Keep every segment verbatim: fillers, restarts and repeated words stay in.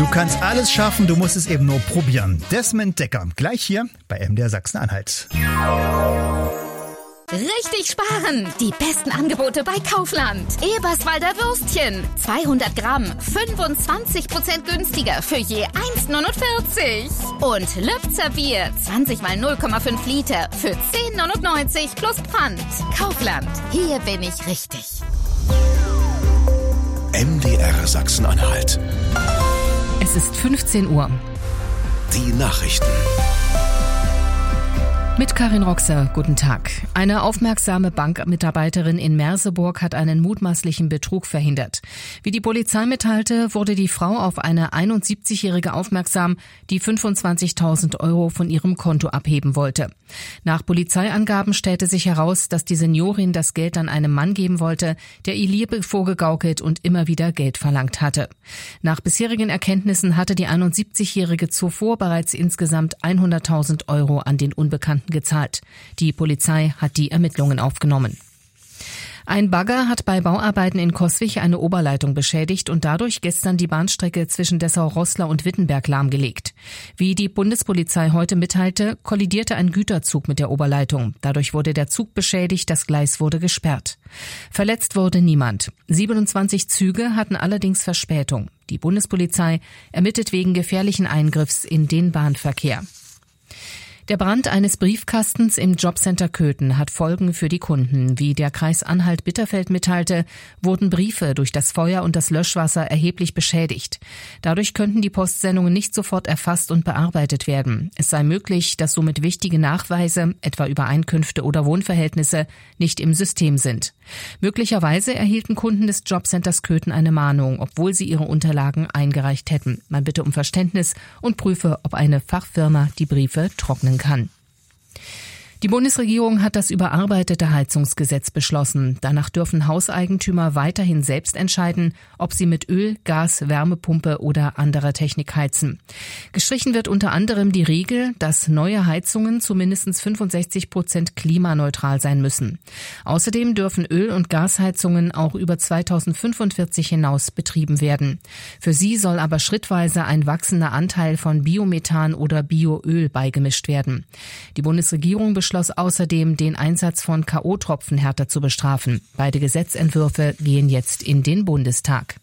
Du kannst alles schaffen, du musst es eben nur probieren. Desmond Decker, gleich hier bei M D R Sachsen-Anhalt. Richtig sparen! Die besten Angebote bei Kaufland. Eberswalder Würstchen. zweihundert Gramm, fünfundzwanzig Prozent günstiger für je eins Komma neunundvierzig. Und Lübzer Bier, zwanzig mal null Komma fünf Liter für zehn Komma neunundneunzig plus Pfand. Kaufland, hier bin ich richtig. M D R Sachsen-Anhalt. Es ist fünfzehn Uhr. Die Nachrichten. Mit Karin Roxer, guten Tag. Eine aufmerksame Bankmitarbeiterin in Merseburg hat einen mutmaßlichen Betrug verhindert. Wie die Polizei mitteilte, wurde die Frau auf eine einundsiebzigjährige aufmerksam, die fünfundzwanzigtausend Euro von ihrem Konto abheben wollte. Nach Polizeiangaben stellte sich heraus, dass die Seniorin das Geld an einen Mann geben wollte, der ihr Liebe vorgegaukelt und immer wieder Geld verlangt hatte. Nach bisherigen Erkenntnissen hatte die einundsiebzigjährige zuvor bereits insgesamt hunderttausend Euro an den Unbekannten gezahlt. Die Polizei hat die Ermittlungen aufgenommen. Ein Bagger hat bei Bauarbeiten in Coswig eine Oberleitung beschädigt und dadurch gestern die Bahnstrecke zwischen Dessau-Roßlau und Wittenberg lahmgelegt. Wie die Bundespolizei heute mitteilte, kollidierte ein Güterzug mit der Oberleitung. Dadurch wurde der Zug beschädigt, das Gleis wurde gesperrt. Verletzt wurde niemand. siebenundzwanzig Züge hatten allerdings Verspätung. Die Bundespolizei ermittelt wegen gefährlichen Eingriffs in den Bahnverkehr. Der Brand eines Briefkastens im Jobcenter Köthen hat Folgen für die Kunden. Wie der Kreis Anhalt-Bitterfeld mitteilte, wurden Briefe durch das Feuer und das Löschwasser erheblich beschädigt. Dadurch könnten die Postsendungen nicht sofort erfasst und bearbeitet werden. Es sei möglich, dass somit wichtige Nachweise, etwa über Einkünfte oder Wohnverhältnisse, nicht im System sind. Möglicherweise erhielten Kunden des Jobcenters Köthen eine Mahnung, obwohl sie ihre Unterlagen eingereicht hätten. Man bitte um Verständnis und prüfe, ob eine Fachfirma die Briefe trocknen kann. Die Bundesregierung hat das überarbeitete Heizungsgesetz beschlossen. Danach dürfen Hauseigentümer weiterhin selbst entscheiden, ob sie mit Öl, Gas, Wärmepumpe oder anderer Technik heizen. Gestrichen wird unter anderem die Regel, dass neue Heizungen zu mindestens fünfundsechzig Prozent klimaneutral sein müssen. Außerdem dürfen Öl- und Gasheizungen auch über zweitausendfünfundvierzig hinaus betrieben werden. Für sie soll aber schrittweise ein wachsender Anteil von Biomethan oder Bioöl beigemischt werden. Die Bundesregierung beschloss außerdem, den Einsatz von K O-Tropfen härter zu bestrafen. Beide Gesetzentwürfe gehen jetzt in den Bundestag.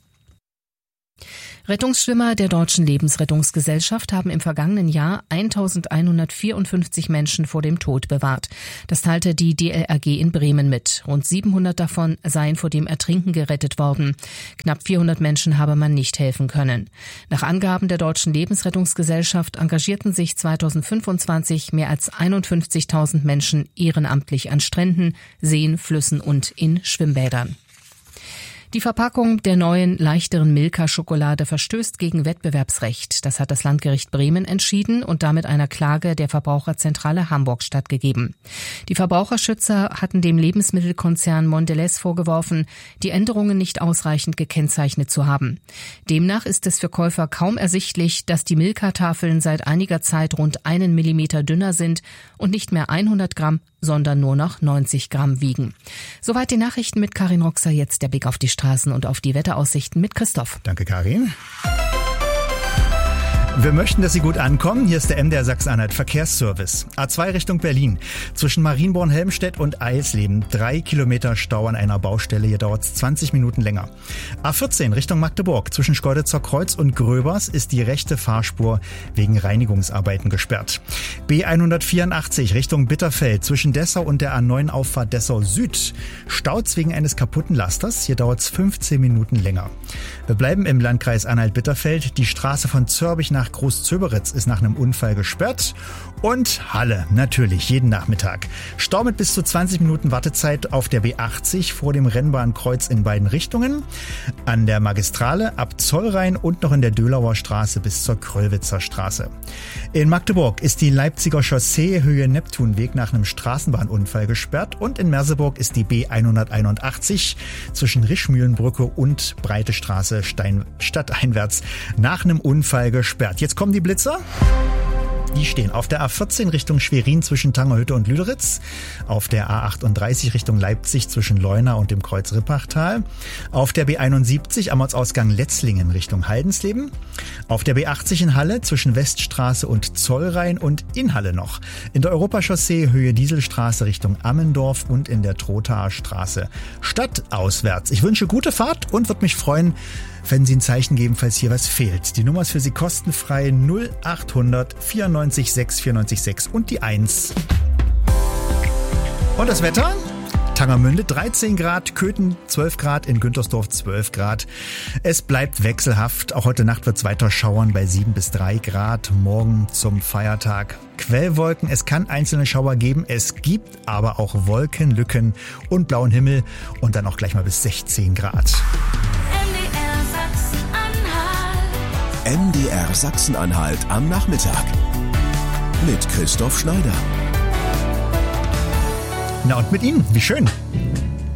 Rettungsschwimmer der Deutschen Lebensrettungsgesellschaft haben im vergangenen Jahr eintausendeinhundertvierundfünfzig Menschen vor dem Tod bewahrt. Das teilte die D L R G in Bremen mit. Rund siebenhundert davon seien vor dem Ertrinken gerettet worden. Knapp vierhundert Menschen habe man nicht helfen können. Nach Angaben der Deutschen Lebensrettungsgesellschaft engagierten sich zweitausendfünfundzwanzig mehr als einundfünfzigtausend Menschen ehrenamtlich an Stränden, Seen, Flüssen und in Schwimmbädern. Die Verpackung der neuen, leichteren Milka-Schokolade verstößt gegen Wettbewerbsrecht. Das hat das Landgericht Bremen entschieden und damit einer Klage der Verbraucherzentrale Hamburg stattgegeben. Die Verbraucherschützer hatten dem Lebensmittelkonzern Mondelez vorgeworfen, die Änderungen nicht ausreichend gekennzeichnet zu haben. Demnach ist es für Käufer kaum ersichtlich, dass die Milka-Tafeln seit einiger Zeit rund einen Millimeter dünner sind und nicht mehr hundert Gramm, sondern nur noch neunzig Gramm wiegen. Soweit die Nachrichten mit Karin Roxer. Jetzt der Blick auf die Straßen und auf die Wetteraussichten mit Christoph. Danke, Karin. Wir möchten, dass Sie gut ankommen. Hier ist der M D R Sachsen-Anhalt Verkehrsservice. A zwei Richtung Berlin. Zwischen Marienborn-Helmstedt und Eisleben. Drei Kilometer Stau an einer Baustelle. Hier dauert es zwanzig Minuten länger. A vierzehn Richtung Magdeburg. Zwischen Schkeuditzer Kreuz und Gröbers ist die rechte Fahrspur wegen Reinigungsarbeiten gesperrt. B hundertvierundachtzig Richtung Bitterfeld. Zwischen Dessau und der A neun Auffahrt Dessau Süd. Staut's wegen eines kaputten Lasters. Hier dauert es fünfzehn Minuten länger. Wir bleiben im Landkreis Anhalt-Bitterfeld. Die Straße von Zörbich nach Groß-Zöberitz ist nach einem Unfall gesperrt. Und Halle, natürlich, jeden Nachmittag. Stau mit bis zu zwanzig Minuten Wartezeit auf der B achtzig vor dem Rennbahnkreuz in beiden Richtungen. An der Magistrale ab Zollrhein und noch in der Dölauer Straße bis zur Kröllwitzer Straße. In Magdeburg ist die Leipziger Chaussee Höhe Neptunweg nach einem Straßenbahnunfall gesperrt. Und in Merseburg ist die B hunderteinundachtzig zwischen Rischmühlenbrücke und Breite Straße Stein, stadteinwärts nach einem Unfall gesperrt. Jetzt kommen die Blitzer. Die stehen auf der A vierzehn Richtung Schwerin zwischen Tangerhütte und Lüderitz, auf der A achtunddreißig Richtung Leipzig zwischen Leuna und dem Kreuz Rippachtal, auf der B einundsiebzig am Ortsausgang Letzlingen Richtung Heidensleben, Auf der B achtzig in Halle zwischen Weststraße und Zollrhein und in Halle noch. In der Europachaussee Höhe Dieselstraße Richtung Ammendorf und in der Trothaer Straße stadtauswärts. Ich wünsche gute Fahrt und würde mich freuen, wenn Sie ein Zeichen geben, falls hier was fehlt. Die Nummer ist für Sie kostenfrei null achthundert vierundneunzig sechs vierundneunzig sechs und die eins. Und das Wetter? Tangermünde dreizehn Grad, Köthen zwölf Grad, in Güntersdorf zwölf Grad. Es bleibt wechselhaft. Auch heute Nacht wird es weiter schauern bei sieben bis drei Grad. Morgen zum Feiertag Quellwolken. Es kann einzelne Schauer geben. Es gibt aber auch Wolkenlücken und blauen Himmel und dann auch gleich mal bis sechzehn Grad. M D R Sachsen-Anhalt am Nachmittag mit Christoph Schneider. Na und mit Ihnen, wie schön.